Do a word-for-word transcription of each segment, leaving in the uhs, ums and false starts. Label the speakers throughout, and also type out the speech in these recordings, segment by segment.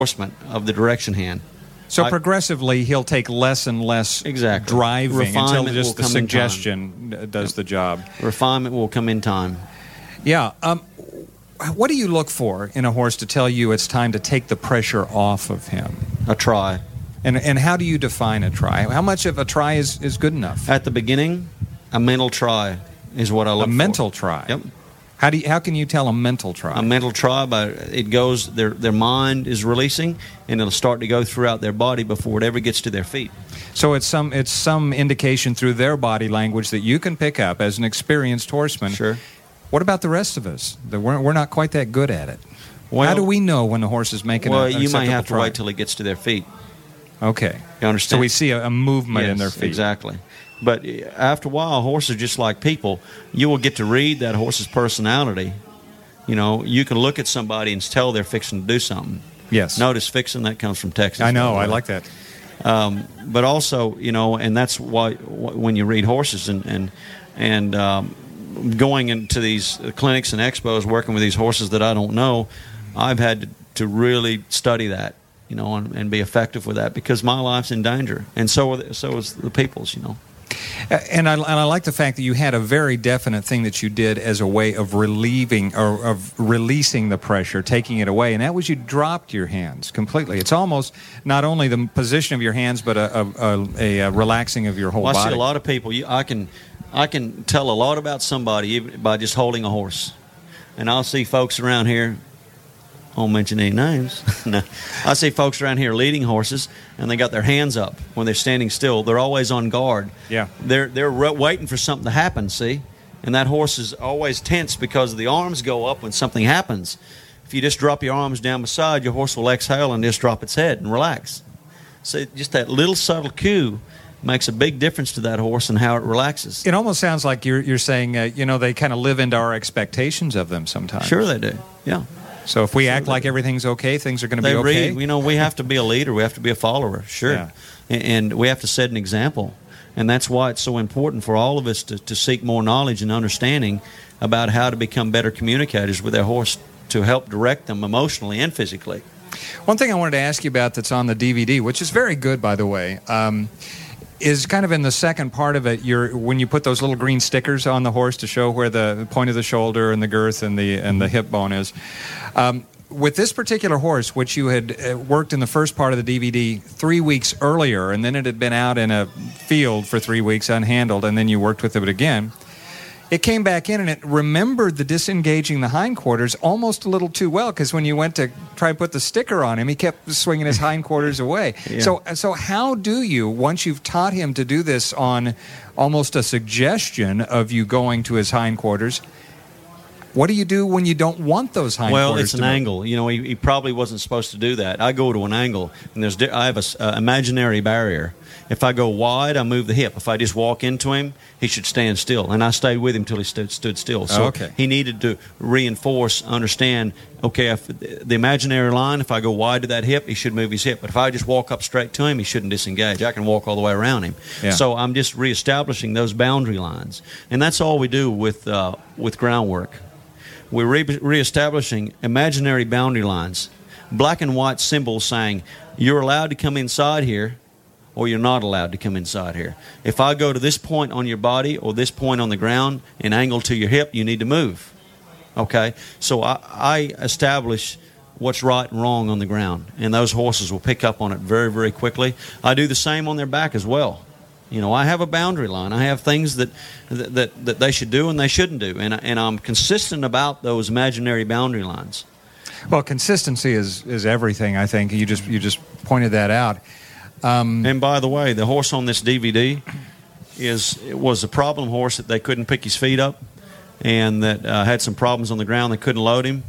Speaker 1: enforcement of the direction hand.
Speaker 2: So
Speaker 1: I,
Speaker 2: progressively, he'll take less and less
Speaker 1: exactly.
Speaker 2: driving
Speaker 1: Refinement
Speaker 2: until just
Speaker 1: will
Speaker 2: the
Speaker 1: come in
Speaker 2: suggestion
Speaker 1: time.
Speaker 2: does
Speaker 1: Yep.
Speaker 2: the job.
Speaker 1: Refinement will come in time.
Speaker 2: Yeah. Um, what do you look for in a horse to tell you it's time to take the pressure off of him?
Speaker 1: A try.
Speaker 2: And and how do you define a try? How much of a try is, is good enough?
Speaker 1: At the beginning, a mental try is what I look
Speaker 2: a
Speaker 1: for.
Speaker 2: mental try.
Speaker 1: Yep.
Speaker 2: How do you, how can you tell a mental try?
Speaker 1: A mental try, but it goes, their their mind is releasing, and it'll start to go throughout their body before it ever gets to their feet.
Speaker 2: So it's some it's some indication through their body language that you can pick up as an experienced horseman.
Speaker 1: Sure.
Speaker 2: What about the rest of us? That we're we're not quite that good at it.
Speaker 1: Well,
Speaker 2: how do we know when the horse is making
Speaker 1: well,
Speaker 2: a, an
Speaker 1: you may
Speaker 2: acceptable
Speaker 1: have to
Speaker 2: try?
Speaker 1: wait till it gets to their feet.
Speaker 2: Okay.
Speaker 1: You understand?
Speaker 2: So we see a, a movement
Speaker 1: yes,
Speaker 2: in their feet.
Speaker 1: Exactly. But after a while, horses are just like people. You will get to read that horse's personality. You know, you can look at somebody and tell they're fixing to do something.
Speaker 2: Yes.
Speaker 1: Notice fixing, that comes from Texas.
Speaker 2: I know. I like that.
Speaker 1: Um, but also, you know, and that's why when you read horses and and and um, going into these clinics and expos, working with these horses that I don't know, I've had to, to really study that, you know, and, and be effective with that because my life's in danger, and so are the, so is the people's, you know.
Speaker 2: And I, and I like the fact that you had a very definite thing that you did as a way of relieving or of releasing the pressure, taking it away, and that was you dropped your hands completely. It's almost not only the position of your hands, but a, a, a, a relaxing of your whole
Speaker 1: well,
Speaker 2: body.
Speaker 1: I see a lot of people. You, I can, I can tell a lot about somebody even by just holding a horse, and I'll see folks around here. I won't mention any names. No. I see folks around here leading horses, and they got their hands up when they're standing still. They're always on guard.
Speaker 2: Yeah.
Speaker 1: They're they're re- waiting for something to happen, see? And that horse is always tense because the arms go up when something happens. If you just drop your arms down beside, your horse will exhale and just drop its head and relax. So just that little subtle cue makes a big difference to that horse and how it relaxes.
Speaker 2: It almost sounds like you're, you're saying, uh, you know, they kind of live into our expectations of them sometimes.
Speaker 1: Sure they do, yeah.
Speaker 2: So if we act like everything's okay, things are going to be
Speaker 1: They
Speaker 2: okay?
Speaker 1: read, you know, we have to be a leader. We have to be a follower, sure.
Speaker 2: Yeah.
Speaker 1: And, and we have to set an example. And that's why it's so important for all of us to, to seek more knowledge and understanding about how to become better communicators with their horse to help direct them emotionally and physically.
Speaker 2: One thing I wanted to ask you about that's on the D V D, which is very good, by the way, um, is kind of in the second part of it. You're when you put those little green stickers on the horse to show where the point of the shoulder and the girth and the and the hip bone is. Um, with this particular horse, which you had uh, worked in the first part of the D V D three weeks earlier, and then it had been out in a field for three weeks unhandled, and then you worked with it again. It came back in and it remembered the disengaging the hindquarters almost a little too well, because when you went to try and put the sticker on him, he kept swinging his hindquarters away.
Speaker 1: Yeah.
Speaker 2: So, so how do you, once you've taught him to do this on almost a suggestion of you going to his hindquarters, what do you do when you don't want those hindquarters?
Speaker 1: Well, it's
Speaker 2: to
Speaker 1: an
Speaker 2: move?
Speaker 1: angle. You know, he, he probably wasn't supposed to do that. I go to an angle, and there's I have a uh, imaginary barrier. If I go wide, I move the hip. If I just walk into him, he should stand still. And I stayed with him until he stood, stood still. So
Speaker 2: Oh, okay.
Speaker 1: he needed to reinforce, understand, okay, if the imaginary line, if I go wide to that hip, he should move his hip. But if I just walk up straight to him, he shouldn't disengage. I can walk all the way around him.
Speaker 2: Yeah.
Speaker 1: So I'm just reestablishing those boundary lines. And that's all we do with, uh, with groundwork. We're re- reestablishing imaginary boundary lines, black and white symbols saying you're allowed to come inside here or you're not allowed to come inside here. If I go to this point on your body or this point on the ground and angle to your hip, you need to move. Okay? So I, I establish what's right and wrong on the ground, and those horses will pick up on it very, very quickly. I do the same on their back as well. You know, I have a boundary line. I have things that that, that they should do and they shouldn't do, and, and I'm consistent about those imaginary boundary lines.
Speaker 2: Well, consistency is, is everything, I think. You just you just pointed that out. Um,
Speaker 1: and by the way, the horse on this D V D is was a problem horse that they couldn't pick his feet up and that uh, had some problems on the ground. They couldn't load him.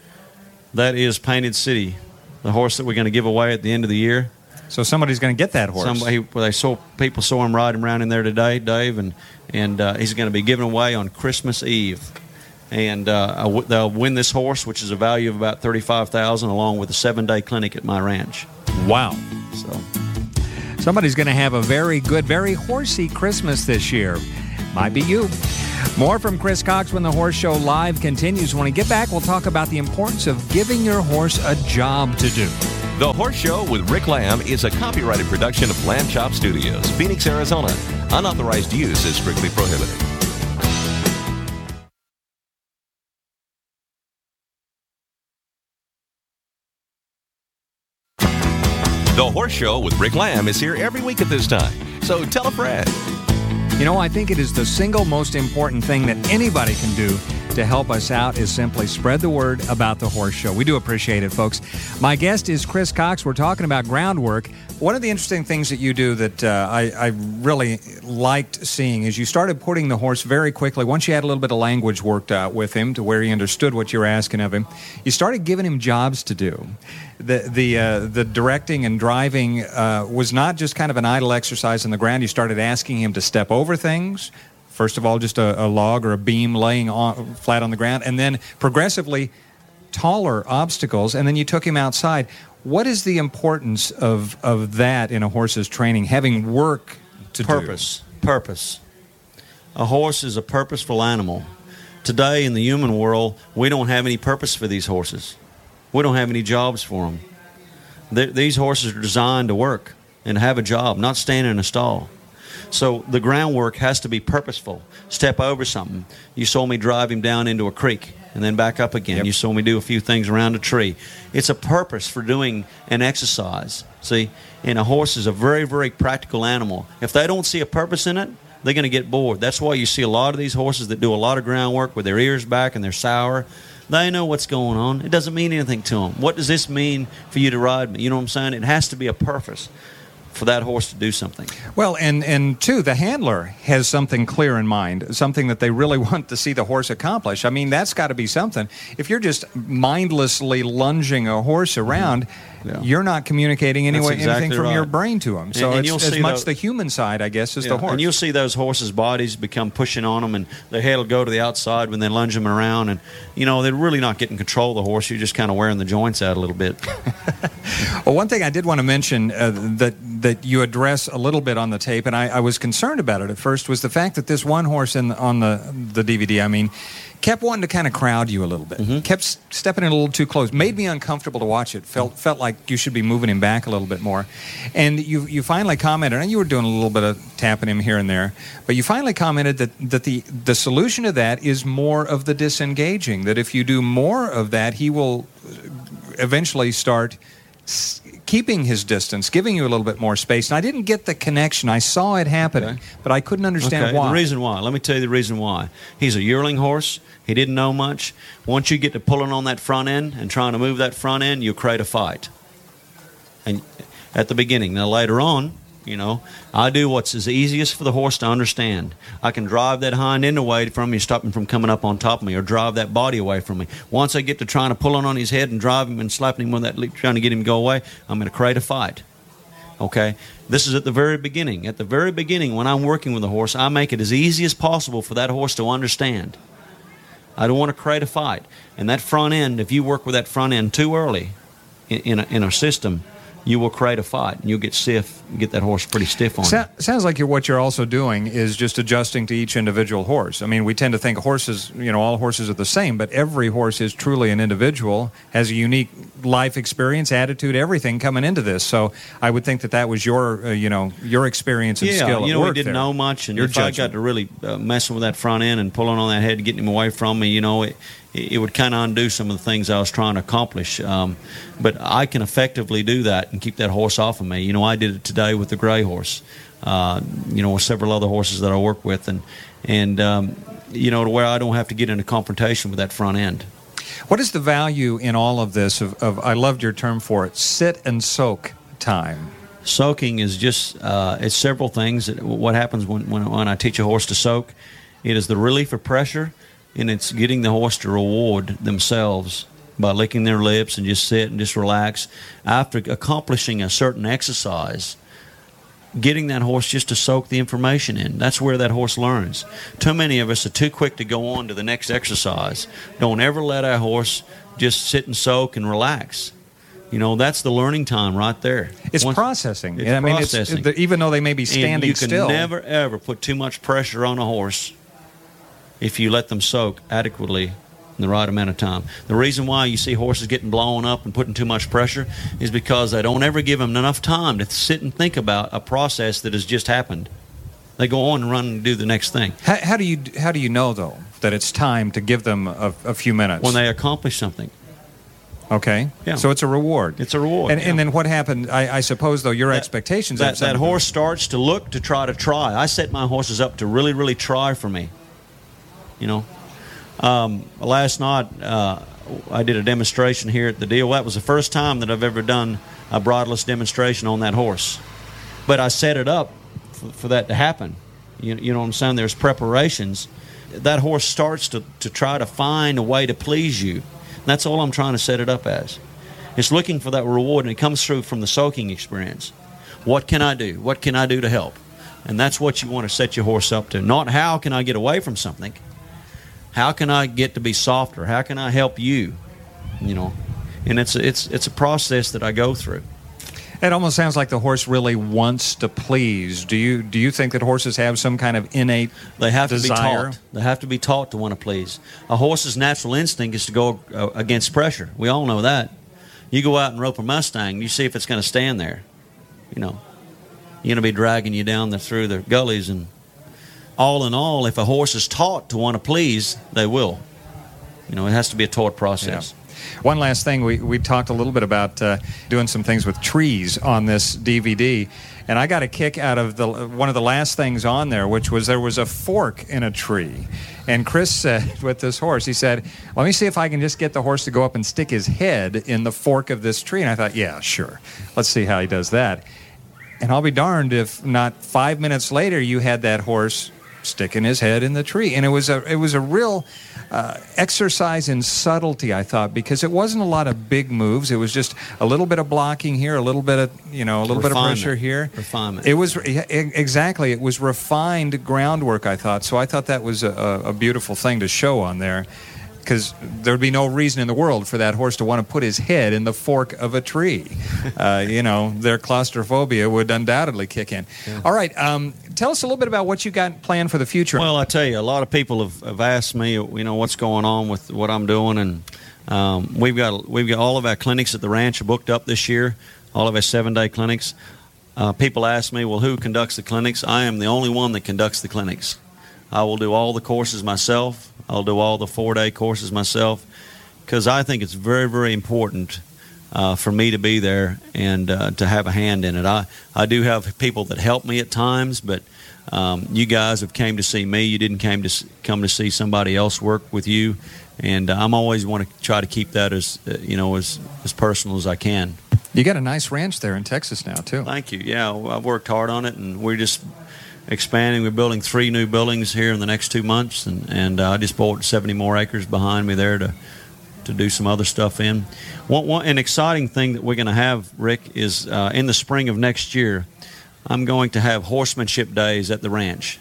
Speaker 1: That is Painted City, the horse that we're going to give away at the end of the year.
Speaker 2: So somebody's going to get that horse.
Speaker 1: Somebody, they saw people saw him riding around in there today, Dave, and and uh, he's going to be given away on Christmas Eve. And uh, they'll win this horse, which is a value of about thirty-five thousand dollars, along with a seven-day clinic at my ranch.
Speaker 2: Wow.
Speaker 1: So
Speaker 2: somebody's going to have a very good, very horsey Christmas this year. Might be you. More from Chris Cox when the Horse Show Live continues. When we get back, we'll talk about the importance of giving your horse a job to do.
Speaker 3: The Horse Show with Rick Lamb is a copyrighted production of Lamb Chop Studios, Phoenix, Arizona. Unauthorized use is strictly prohibited. The Horse Show with Rick Lamb is here every week at this time, so tell a friend.
Speaker 2: You know, I think it is the single most important thing that anybody can do to help us out is simply spread the word about the Horse Show. We do appreciate it, folks. My guest is Chris Cox. We're talking about groundwork. One of the interesting things that you do that uh, I, I really liked seeing is you started putting the horse very quickly. Once you had a little bit of language worked out with him to where he understood what you were asking of him, you started giving him jobs to do. The the uh, the directing and driving uh, was not just kind of an idle exercise on the ground. You started asking him to step over things. First of all, just a, a log or a beam laying on, flat on the ground, and then progressively taller obstacles, and then you took him outside. What is the importance of, of that in a horse's training, having work to
Speaker 1: Purpose.
Speaker 2: do?
Speaker 1: Purpose. A horse is a purposeful animal. Today in the human world, we don't have any purpose for these horses. We don't have any jobs for them. They're, these horses are designed to work and have a job, not stand in a stall. So the groundwork has to be purposeful. Step over something. You saw me drive him down into a creek and then back up again. Yep. You saw me do a few things around a tree. It's a purpose for doing an exercise. See, and a horse is a very, very practical animal. If they don't see a purpose in it, they're going to get bored. That's why you see a lot of these horses that do a lot of groundwork with their ears back and they're sour. They know what's going on. It doesn't mean anything to them. What does this mean for you to ride me? You know what I'm saying? It has to be a purpose for that horse to do something.
Speaker 2: Well, and, and two, the handler has something clear in mind, something that they really want to see the horse accomplish. I mean, that's got to be something. If you're just mindlessly lunging a horse around, mm-hmm. yeah. you're not communicating anyway, exactly anything from right. your brain to them. So and, and it's as much the, the human side, I guess, as
Speaker 1: yeah,
Speaker 2: the horse.
Speaker 1: And you'll see those horses' bodies become pushing on them, and their head will go to the outside when they lunge them around. And, you know, they're really not getting control of the horse. You're just kind of wearing the joints out a little bit.
Speaker 2: Well, one thing I did want to mention uh, that that you address a little bit on the tape, and I, I was concerned about it at first, was the fact that this one horse in the, on the, the D V D, I mean, kept wanting to kind of crowd you a little bit. Mm-hmm. Kept stepping in a little too close. Made me uncomfortable to watch it. Felt felt like you should be moving him back a little bit more. And you you finally commented, and you were doing a little bit of tapping him here and there, but you finally commented that, that the, the solution to that is more of the disengaging, that if you do more of that, he will eventually start keeping his distance, giving you a little bit more space. And I didn't get the connection. I saw it happening, okay. but I couldn't understand
Speaker 1: okay.
Speaker 2: why.
Speaker 1: The reason why. Let me tell you the reason why. He's a yearling horse. He didn't know much. Once you get to pulling on that front end and trying to move that front end, you'll create a fight. And at the beginning. Now, later on, you know, I do what's as easiest for the horse to understand. I can drive that hind end away from me, stop him from coming up on top of me, or drive that body away from me. Once I get to trying to pull on, on his head and drive him and slapping him with that leap, trying to get him to go away, I'm going to create a fight. Okay? This is at the very beginning. At the very beginning, when I'm working with a horse, I make it as easy as possible for that horse to understand. I don't want to create a fight. And that front end, if you work with that front end too early in, in, a, in a system, you will create a fight, and you'll get stiff, get that horse pretty stiff on
Speaker 2: so,
Speaker 1: you.
Speaker 2: Sounds like you're, what you're also doing is just adjusting to each individual horse. I mean, we tend to think horses, you know, all horses are the same, but every horse is truly an individual, has a unique life experience, attitude, everything coming into this. So I would think that that was your, uh, you know, your experience and
Speaker 1: yeah,
Speaker 2: skill
Speaker 1: you
Speaker 2: at
Speaker 1: know,
Speaker 2: work
Speaker 1: we didn't
Speaker 2: there.
Speaker 1: know much, and
Speaker 2: your
Speaker 1: if
Speaker 2: judgment.
Speaker 1: I got to really uh, messing with that front end and pulling on that head and getting him away from me, you know, it, it would kind of undo some of the things I was trying to accomplish. Um, but I can effectively do that and keep that horse off of me. You know, I did it today with the gray horse, uh, you know, with several other horses that I work with, and, and um, you know, to where I don't have to get into confrontation with that front end.
Speaker 2: What is the value in all of this of, of I loved your term for it, sit and soak time?
Speaker 1: Soaking is just, uh, it's several things. What happens when, when, when I teach a horse to soak, it is the relief of pressure, and it's getting the horse to reward themselves by licking their lips and just sit and just relax. After accomplishing a certain exercise, getting that horse just to soak the information in. That's where that horse learns. Too many of us are too quick to go on to the next exercise. Don't ever let our horse just sit and soak and relax. You know, that's the learning time right there.
Speaker 2: It's
Speaker 1: Once,
Speaker 2: processing.
Speaker 1: It's
Speaker 2: I mean,
Speaker 1: processing.
Speaker 2: It's, even though they may be standing
Speaker 1: and you can
Speaker 2: still.
Speaker 1: never, ever put too much pressure on a horse if you let them soak adequately in the right amount of time. The reason why you see horses getting blown up and putting too much pressure is because they don't ever give them enough time to sit and think about a process that has just happened. They go on and run and do the next thing.
Speaker 2: How, how do you how do you know though that it's time to give them a, a few minutes?
Speaker 1: When they accomplish something.
Speaker 2: Okay.
Speaker 1: Yeah.
Speaker 2: So it's a reward.
Speaker 1: It's a reward.
Speaker 2: And,
Speaker 1: yeah.
Speaker 2: and then what happened? I, I suppose though your
Speaker 1: that,
Speaker 2: expectations.
Speaker 1: That,
Speaker 2: of
Speaker 1: that horse starts to look to try to try. I set my horses up to really, really try for me. You know. Um, last night, uh, I did a demonstration here at the deal. That was the first time that I've ever done a bridleless demonstration on that horse. But I set it up for, for that to happen. You, you know what I'm saying? There's preparations. That horse starts to, to try to find a way to please you. And that's all I'm trying to set it up as. It's looking for that reward, and it comes through from the soaking experience. What can I do? What can I do to help? And that's what you want to set your horse up to. Not how can I get away from something. How can I get to be softer? How can I help you? You know, and it's it's it's a process that I go through.
Speaker 2: It almost sounds like the horse really wants to please. Do you do you think that horses have some kind of innate
Speaker 1: They have
Speaker 2: desire?
Speaker 1: to be taught. They have to be taught to want to please. A horse's natural instinct is to go uh, against pressure. We all know that. You go out and rope a Mustang, you see if it's going to stand there. You know, you're going to be dragging you down the, through the gullies, and all in all, if a horse is taught to want to please, they will. You know, it has to be a taught process.
Speaker 2: Yeah. One last thing, we, we talked a little bit about uh, doing some things with trees on this D V D, and I got a kick out of the one of the last things on there, which was there was a fork in a tree. And Chris said with this horse, he said, let me see if I can just get the horse to go up and stick his head in the fork of this tree. And I thought, yeah, sure. Let's see how he does that. And I'll be darned if not five minutes later you had that horse sticking his head in the tree. And it was a it was a real uh, exercise in subtlety, I thought, because it wasn't a lot of big moves. It was just a little bit of blocking here, a little bit of, you know, a little
Speaker 1: Refinement.
Speaker 2: bit of pressure here.
Speaker 1: Refinement.
Speaker 2: It was exactly. It was refined groundwork, I thought. So I thought that was a, a beautiful thing to show on there, because there'd be no reason in the world for that horse to want to put his head in the fork of a tree. Uh, you know, their claustrophobia would undoubtedly kick in. Yeah. All right, um, tell us a little bit about what you got planned for the future.
Speaker 1: Well, I tell you, a lot of people have, have asked me, you know, what's going on with what I'm doing, and um, we've got we've got all of our clinics at the ranch are booked up this year, all of our seven-day clinics. Uh, people ask me, well, who conducts the clinics? I am the only one that conducts the clinics. I will do all the courses myself. I'll do all the four-day courses myself, because I think it's very, very important uh, for me to be there and uh, to have a hand in it. I, I do have people that help me at times, but um, you guys have came to see me. You didn't came to come to see somebody else work with you, and uh, I'm always want to try to keep that as uh, you know as as personal as I can.
Speaker 2: You got a nice ranch there in Texas now, too.
Speaker 1: Thank you. Yeah, I've worked hard on it, and we're just expanding. We're building three new buildings here in the next two months, and, and uh, I just bought seventy more acres behind me there to to do some other stuff in. One, one an exciting thing that we're going to have, Rick, is uh, in the spring of next year, I'm going to have horsemanship days at the ranch.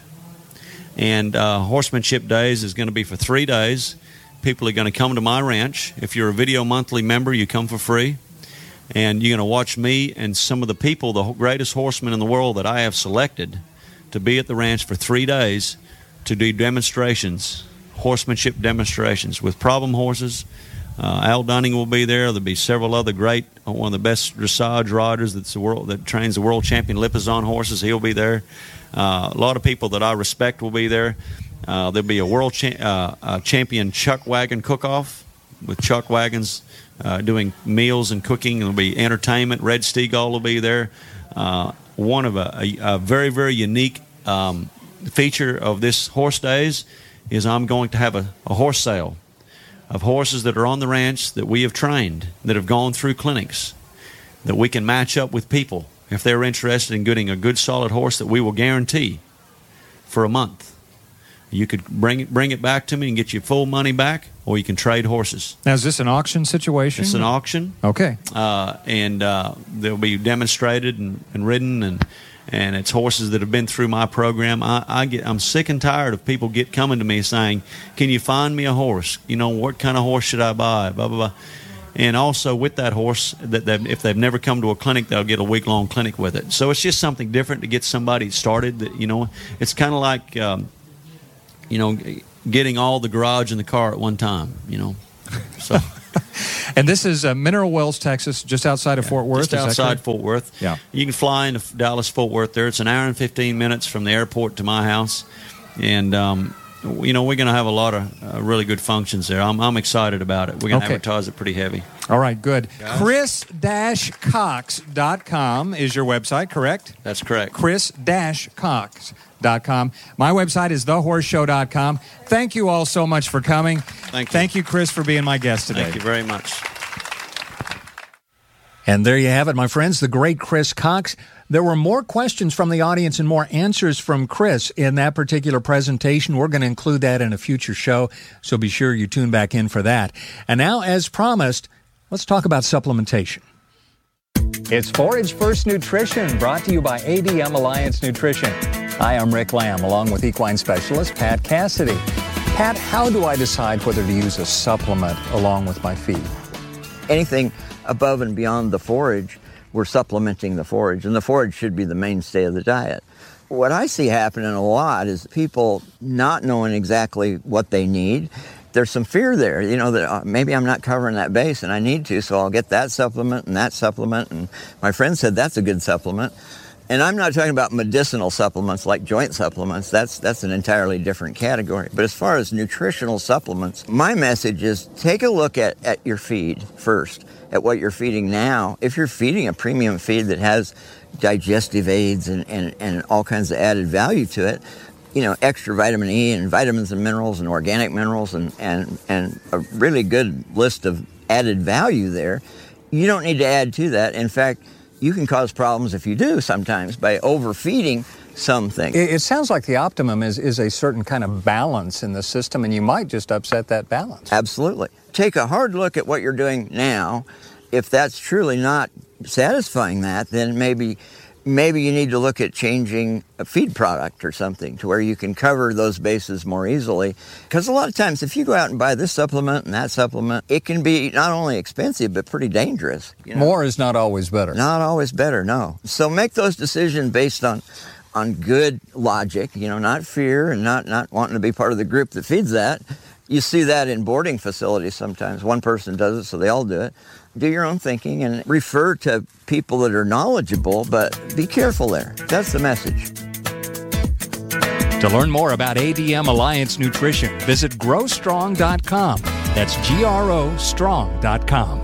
Speaker 1: And uh, horsemanship days is going to be for three days. People are going to come to my ranch. If you're a Video Monthly member, you come for free. And you're going to watch me and some of the people, the greatest horsemen in the world that I have selected, to be at the ranch for three days to do demonstrations, horsemanship demonstrations with problem horses. Uh, Al Dunning will be there. There'll be several other great, uh, one of the best dressage riders that's the world that trains the world champion Lipizzan horses. He'll be there. Uh, a lot of people that I respect will be there. Uh, there'll be a world cha- uh, uh, champion chuck wagon cook-off with chuck wagons uh, doing meals and cooking. There'll be entertainment. Red Steagall will be there. Uh, one of a, a, a very, very unique um, feature of this horse days is I'm going to have a, a horse sale of horses that are on the ranch that we have trained, that have gone through clinics, that we can match up with people if they're interested in getting a good solid horse that we will guarantee for a month. You could bring it, bring it back to me and get your full money back, or you can trade horses.
Speaker 2: Now, is this an auction situation?
Speaker 1: It's an auction.
Speaker 2: Okay.
Speaker 1: Uh, and uh, they'll be demonstrated and, and ridden, and and it's horses that have been through my program. I, I get, I'm sick and tired of people get coming to me saying, can you find me a horse? You know, what kind of horse should I buy? Blah, blah, blah. And also with that horse, that if they've never come to a clinic, they'll get a week-long clinic with it. So it's just something different to get somebody started. That, you know, it's kind of like, um, you know, getting all the garage in the car at one time, you know. So,
Speaker 2: and this is uh, Mineral Wells, Texas, just outside of
Speaker 1: yeah,
Speaker 2: Fort Worth.
Speaker 1: Just outside Fort Worth.
Speaker 2: Yeah.
Speaker 1: You can fly into Dallas, Fort Worth there. It's an hour and fifteen minutes from the airport to my house. And, um, you know, we're going to have a lot of uh, really good functions there. I'm, I'm excited about it. We're going to
Speaker 2: okay.
Speaker 1: advertise it pretty heavy.
Speaker 2: All right, good.
Speaker 1: Guys?
Speaker 2: Chris Cox dot com is your website, correct?
Speaker 1: That's correct.
Speaker 2: Chris Cox dot com. My website is the horse show dot com. Thank you all so much for coming.
Speaker 1: Thank you.
Speaker 2: Thank you, Chris, for being my guest today.
Speaker 1: Thank you very much.
Speaker 2: And there you have it, my friends, the great Chris Cox. There were more questions from the audience and more answers from Chris in that particular presentation. We're going to include that in a future show, so be sure you tune back in for that. And now, as promised, let's talk about supplementation. It's Forage First Nutrition, brought to you by A D M Alliance Nutrition. Hi, I'm Rick Lamb, along with equine specialist Pat Cassidy. Pat, how do I decide whether to use a supplement along with my feed?
Speaker 4: Anything above and beyond the forage, we're supplementing the forage, and the forage should be the mainstay of the diet. What I see happening a lot is people not knowing exactly what they need. There's some fear there, you know, that uh, maybe I'm not covering that base and I need to, so I'll get that supplement and that supplement. And my friend said that's a good supplement. And I'm not talking about medicinal supplements like joint supplements. That's that's an entirely different category. But as far as nutritional supplements, my message is take a look at, at your feed first, at what you're feeding now. If you're feeding a premium feed that has digestive aids and, and, and all kinds of added value to it, you know, extra vitamin E and vitamins and minerals and organic minerals and, and, and a really good list of added value there, you don't need to add to that. In fact, you can cause problems if you do sometimes by overfeeding something.
Speaker 2: It, it sounds like the optimum is, is a certain kind of balance in the system, and you might just upset that balance.
Speaker 4: Absolutely. Take a hard look at what you're doing now. If that's truly not satisfying that, then maybe maybe you need to look at changing a feed product or something to where you can cover those bases more easily. Because a lot of times if you go out and buy this supplement and that supplement, it can be not only expensive but pretty dangerous. You know?
Speaker 2: More is not always better.
Speaker 4: Not always better, no. So make those decisions based on on good logic, you know, not fear and not, not wanting to be part of the group that feeds that. You see that in boarding facilities sometimes. One person does it, so they all do it. Do your own thinking and refer to people that are knowledgeable, but be careful there. That's the message.
Speaker 2: To learn more about A D M Alliance Nutrition, visit grow strong dot com. That's G R O strong dot com.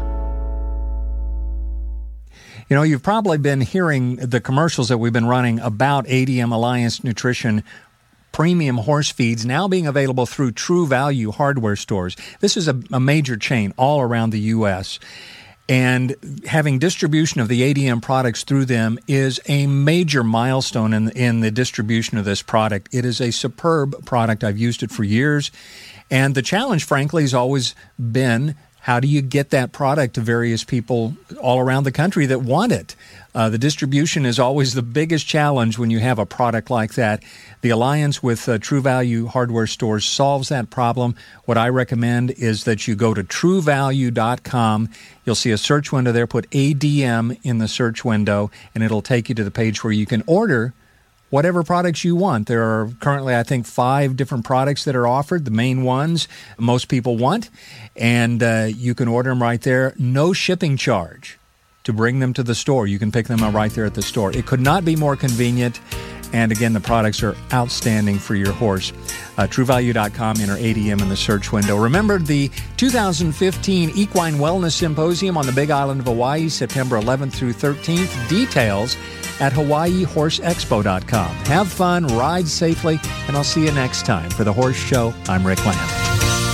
Speaker 2: You know, you've probably been hearing the commercials that we've been running about A D M Alliance Nutrition premium horse feeds now being available through True Value hardware stores. This is a, a major chain all around the U S, and having distribution of the A D M products through them is a major milestone in, in the distribution of this product. It is a superb product. I've used it for years, and the challenge, frankly, has always been how do you get that product to various people all around the country that want it? Uh, the distribution is always the biggest challenge when you have a product like that. The alliance with uh, True Value hardware stores solves that problem. What I recommend is that you go to true value dot com. You'll see a search window there. Put A D M in the search window, and it'll take you to the page where you can order whatever products you want. There are currently, I think, five different products that are offered, the main ones most people want, and uh, you can order them right there. No shipping charge to bring them to the store. You can pick them up right there at the store. It could not be more convenient, and again, the products are outstanding for your horse. Uh, true value dot com, enter A D M in the search window. Remember the two thousand fifteen Equine Wellness Symposium on the Big Island of Hawaii, September eleventh through thirteenth. Details at hawaii horse expo dot com. Have fun, ride safely, and I'll see you next time. For The Horse Show, I'm Rick Lamb.